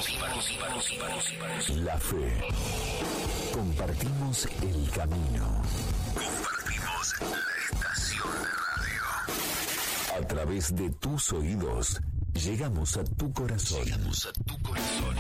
La fe. Compartimos el camino. Compartimos la estación de radio. A través de tus oídos, llegamos a tu corazón.